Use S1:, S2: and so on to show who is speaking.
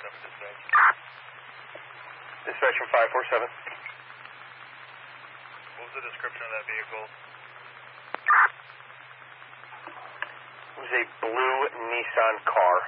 S1: dispatch.
S2: Dispatch from 547.
S1: What was the description of that vehicle?
S2: It was a blue Nissan car.